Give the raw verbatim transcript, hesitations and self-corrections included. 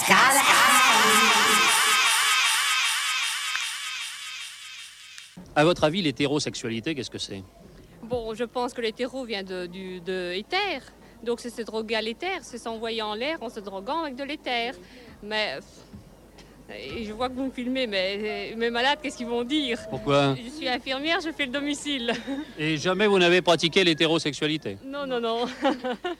À votre avis, l'hétérosexualité, qu'est-ce que c'est? Bon, je pense que l'hétéro vient de, du, de éther. Donc c'est se droguer à l'éther, c'est s'envoyer en l'air en se droguant avec de l'éther. Mais et je vois que vous me filmez, mais mes malades, qu'est-ce qu'ils vont dire? Pourquoi? Je suis infirmière, je fais le domicile. Et jamais vous n'avez pratiqué l'hétérosexualité? Non, non, non.